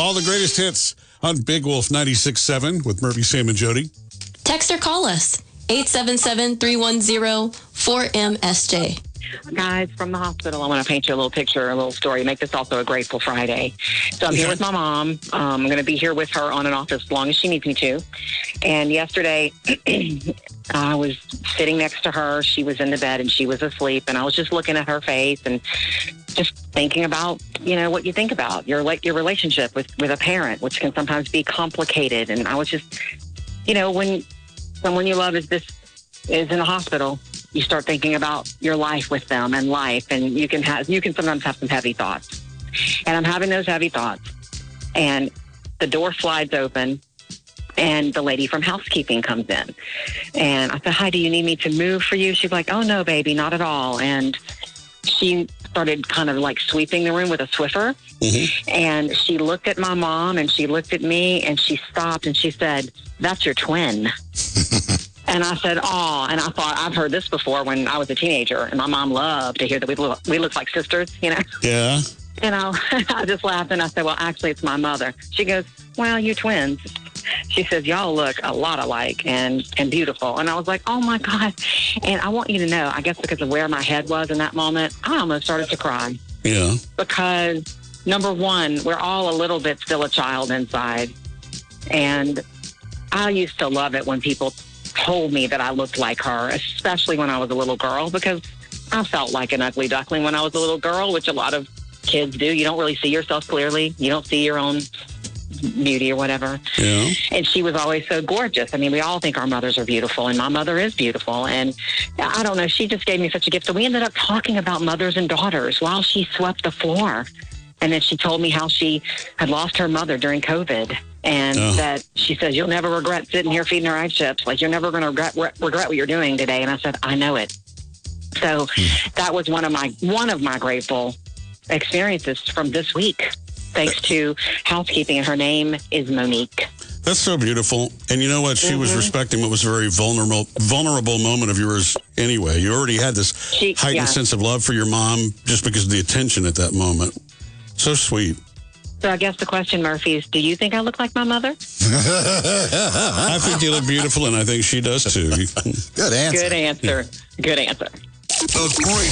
All the greatest hits on Big Wolf 96.7 with Murphy, Sam, and Jody. Text or call us, 877-310-4MSJ. Guys, from the hospital, I want to paint you a little picture, a little story, make this also a Grateful Friday. So I'm here with my mom. I'm going to be here with her on and off as long as she needs me to. And yesterday, I was sitting next to her. She was in the bed and she was asleep. And I was just looking at her face and just thinking about, what you think about your relationship with a parent, which can sometimes be complicated. And I was just, when someone you love is in the hospital, you start thinking about your life with them and you can sometimes have some heavy thoughts. And I'm having those heavy thoughts. And the door slides open and the lady from housekeeping comes in. And I said, "Hi, do you need me to move for you?" She's like, "Oh, no, baby, not at all." And she started kind of like sweeping the room with a Swiffer. Mm-hmm. And she looked at my mom and she looked at me and she stopped and she said, "That's your twin." And I said, "Oh," and I thought, I've heard this before when I was a teenager, and my mom loved to hear that we look like sisters, Yeah. I just laughed, and I said, "Well, actually, it's my mother." She goes, "Well, you twins." She says, "Y'all look a lot alike and beautiful." And I was like, "Oh, my God." And I want you to know, I guess because of where my head was in that moment, I almost started to cry. Yeah. Because, number one, we're all a little bit still a child inside. And I used to love it when people told me that I looked like her, especially when I was a little girl, because I felt like an ugly duckling when I was a little girl, which a lot of kids do. You don't really see yourself clearly. You don't see your own beauty or whatever. Yeah. And she was always so gorgeous. I mean, we all think our mothers are beautiful, and my mother is beautiful. And I don't know, she just gave me such a gift. So we ended up talking about mothers and daughters while she swept the floor. And then she told me how she had lost her mother during COVID. And that she says, "You'll never regret sitting here feeding her ice chips. Like, you're never going to regret what you're doing today." And I said, "I know it." So that was one of my grateful experiences from this week, thanks to housekeeping. And her name is Monique. That's so beautiful. And you know what? She was respecting what was a very vulnerable moment of yours anyway. You already had this heightened sense of love for your mom just because of the attention at that moment. So sweet. So I guess the question, Murphy, is, do you think I look like my mother? I think you look beautiful, and I think she does too. Good answer. Good answer. Good answer. A great